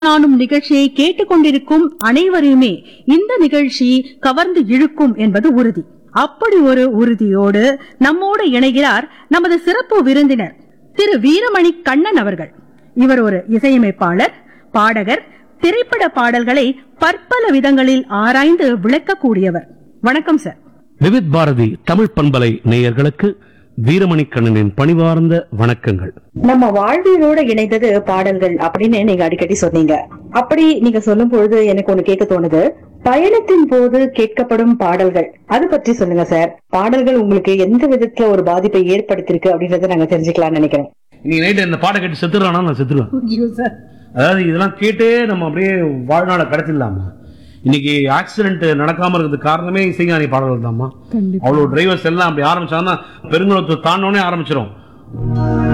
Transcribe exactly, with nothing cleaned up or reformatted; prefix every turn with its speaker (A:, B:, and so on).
A: நானும் நிகழ்ச்சியை கேட்டுக்கொண்டிருக்கும் அனைவரையுமே இந்த நிகழ்ச்சி கவர்ந்து இழுக்கும் என்பது உறுதி. அப்படி ஒரு உறுதியோடு நம்மோடு இணைகிறார் நமது சிறப்பு விருந்தினர் திரு வீரமணி கண்ணன் அவர்கள். இவர் ஒரு இசையமைப்பாளர், பாடகர், திரைப்பட பாடல்களை பற்பல விதங்களில் ஆராய்ந்து விளக்கக்கூடியவர். வணக்கம் சார்.
B: விவித் பாரதி தமிழ் பண்பலை நேயர்களுக்கு வீரமணி கண்ணனின் பணிவார்ந்த வணக்கங்கள்.
A: நம்ம வாழ்வியலோட இணைந்தது பாடல்கள் அப்படின்னு நீங்க அடிக்கடி சொன்னீங்க. அப்படி நீங்க சொல்லும் பொழுது எனக்கு ஒண்ணு கேட்க தோணுது. பயணத்தின் போது கேட்கப்படும் பாடல்கள், அது பற்றி சொல்லுங்க சார். பாடல்கள் உங்களுக்கு எந்த விதத்துல ஒரு பாதிப்பை ஏற்படுத்திருக்கு அப்படின்றத நாங்க தெரிஞ்சுக்கலாம்னு நினைக்கிறேன்.
B: நீங்க நைட்டு இந்த பாட்டை கேட்டு செத்துறானா? நான் செத்துருவேன். அதாவது இதெல்லாம் கேட்டே நம்ம அப்படியே வாழ்நாளை கடத்திடலாமா? இன்னைக்கு ஆக்சிடென்ட் நடக்காம இருக்கிறது காரணமே இசைஞானி பாடல்கள் தான்மா. அவ்வளவு டிரைவர்ஸ் எல்லாம் அப்படி ஆரம்பிச்சாங்கன்னா பெருங்குளத்தை தாண்டோனே ஆரம்பிச்சிடும்.